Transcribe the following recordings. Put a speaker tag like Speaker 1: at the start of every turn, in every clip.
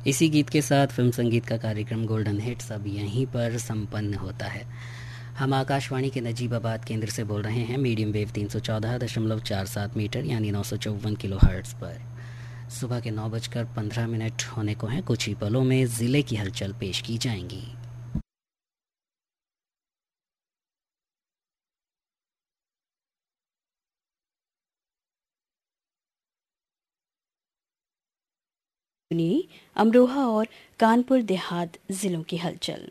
Speaker 1: इसी गीत के साथ फिल्म संगीत का कार्यक्रम गोल्डन हिट्स अब यहीं पर संपन्न होता है। हम आकाशवाणी के नजीबाबाद केंद्र से बोल रहे हैं मीडियम वेव 314.47 मीटर यानी 954 किलो हर्ट्ज़ पर। सुबह के 9:15 होने को हैं। कुछ ही पलों में ज़िले की हलचल पेश की जाएंगी।
Speaker 2: अमरोहा और कानपुर देहात जिलों की हलचल।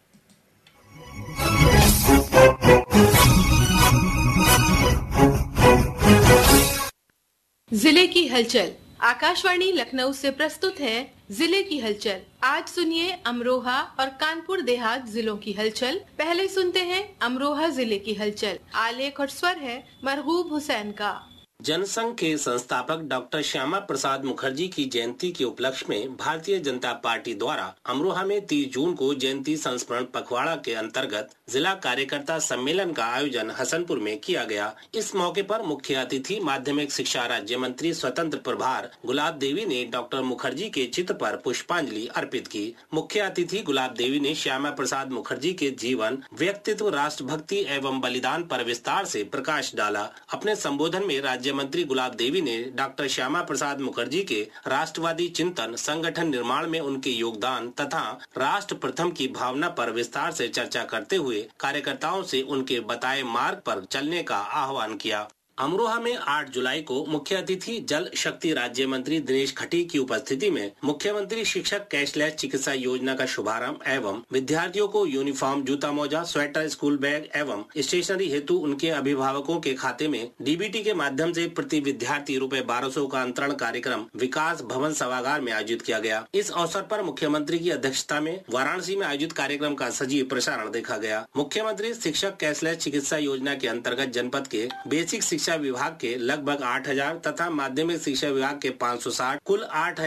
Speaker 3: जिले की हलचल आकाशवाणी लखनऊ से प्रस्तुत है जिले की हलचल। आज सुनिए अमरोहा और कानपुर देहात जिलों की हलचल। पहले सुनते हैं अमरोहा जिले की हलचल। आलेख और स्वर है मरगूब हुसैन का।
Speaker 4: जनसंघ के संस्थापक डॉक्टर श्यामा प्रसाद मुखर्जी की जयंती के उपलक्ष्य में भारतीय जनता पार्टी द्वारा अमरोहा में 30 जून को जयंती संस्मरण पखवाड़ा के अंतर्गत जिला कार्यकर्ता सम्मेलन का आयोजन हसनपुर में किया गया। इस मौके पर मुख्य अतिथि माध्यमिक शिक्षा राज्य मंत्री स्वतंत्र प्रभार गुलाब देवी ने डॉक्टर मुखर्जी के चित्र पर पुष्पांजलि अर्पित की। मुख्य अतिथि गुलाब देवी ने श्यामा प्रसाद मुखर्जी के जीवन, व्यक्तित्व, राष्ट्रभक्ति एवं बलिदान पर विस्तार से प्रकाश डाला। अपने संबोधन में राज्य मंत्री गुलाब देवी ने डॉक्टर श्यामा प्रसाद मुखर्जी के राष्ट्रवादी चिंतन, संगठन निर्माण में उनके योगदान तथा राष्ट्र प्रथम की भावना पर विस्तार से चर्चा करते हुए कार्यकर्ताओं से उनके बताए मार्ग पर चलने का आह्वान किया। अमरोहा में 8 जुलाई को मुख्य अतिथि जल शक्ति राज्य मंत्री दिनेश खटीक की उपस्थिति में मुख्यमंत्री शिक्षक कैशलेस चिकित्सा योजना का शुभारंभ एवं विद्यार्थियों को यूनिफॉर्म, जूता मोजा, स्वेटर, स्कूल बैग एवं स्टेशनरी हेतु उनके अभिभावकों के खाते में डीबीटी के माध्यम से प्रति विद्यार्थी ₹1200 का अंतरण कार्यक्रम विकास भवन सभागार में आयोजित किया गया। इस अवसर पर मुख्यमंत्री की अध्यक्षता में वाराणसी में आयोजित कार्यक्रम का सजीव प्रसारण देखा गया। मुख्यमंत्री शिक्षक कैशलेस चिकित्सा योजना के अंतर्गत जनपद के बेसिक शिक्षा विभाग के लगभग 8000 तथा माध्यमिक शिक्षा विभाग के 560 कुल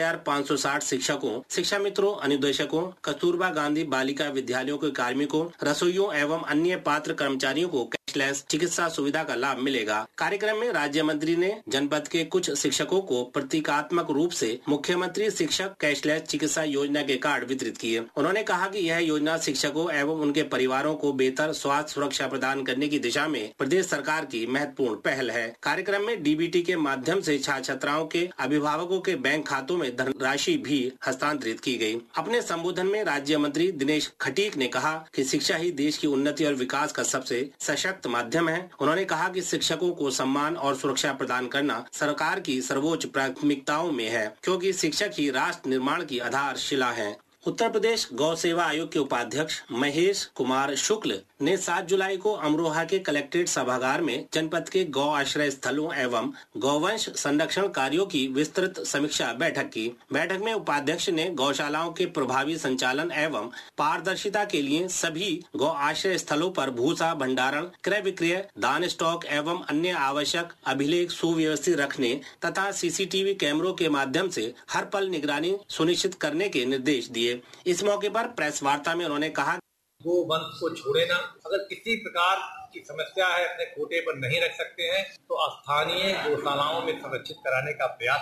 Speaker 4: 8560 शिक्षकों, शिक्षा मित्रों, अनुदेशकों, कस्तूरबा गांधी बालिका विद्यालयों के कार्मिकों, रसोइयों एवं अन्य पात्र कर्मचारियों को कैशलेस चिकित्सा सुविधा का लाभ मिलेगा। कार्यक्रम में राज्य मंत्री ने जनपद के कुछ शिक्षकों को प्रतीकात्मक रूप से मुख्यमंत्री शिक्षक कैशलेस चिकित्सा योजना के कार्ड वितरित किए। उन्होंने कहा कि यह योजना शिक्षकों एवं उनके परिवारों को बेहतर स्वास्थ्य सुरक्षा प्रदान करने की दिशा में प्रदेश सरकार की महत्वपूर्ण पहल है। कार्यक्रम में डीबीटी के माध्यम से छात्र छात्राओं के अभिभावकों के बैंक खातों में धनराशि भी हस्तांतरित की गई। अपने संबोधन में राज्य मंत्री दिनेश खटीक ने कहा कि शिक्षा ही देश की उन्नति और विकास का सबसे सशक्त माध्यम है। उन्होंने कहा कि शिक्षकों को सम्मान और सुरक्षा प्रदान करना सरकार की सर्वोच्च प्राथमिकताओं में है, क्योंकि शिक्षक ही राष्ट्र निर्माण की आधारशिला है। उत्तर प्रदेश गौ सेवा आयोग के उपाध्यक्ष महेश कुमार शुक्ल ने 7 जुलाई को अमरोहा के कलेक्ट्रेट सभागार में जनपद के गौ आश्रय स्थलों एवं गौवंश संरक्षण कार्यों की विस्तृत समीक्षा बैठक की। बैठक में उपाध्यक्ष ने गौशालाओं के प्रभावी संचालन एवं पारदर्शिता के लिए सभी गौ आश्रय स्थलों पर भूसा भंडारण, क्रय विक्रय, दान स्टॉक एवं अन्य आवश्यक अभिलेख सुव्यवस्थित रखने तथा सीसीटीवी कैमरों के माध्यम से हर पल निगरानी सुनिश्चित करने के निर्देश दिए। इस मौके पर प्रेस वार्ता में उन्होंने कहा,
Speaker 5: गोवंश को छोड़े ना। अगर किसी प्रकार की समस्या है, अपने कोटे पर नहीं रख सकते हैं तो स्थानीय गौशालाओं में संरक्षित कराने का प्रयास